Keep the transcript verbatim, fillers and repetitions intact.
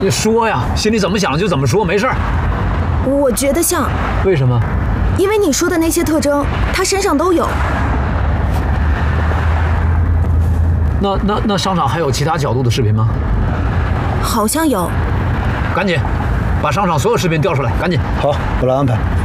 你说呀，心里怎么想就怎么说，没事儿。 我觉得像。 为什么？ 因为你说的那些特征，他身上都有。 那那那商场还有其他角度的视频吗？ 好像有。 赶紧把商场所有视频调出来，赶紧。 好，我来安排。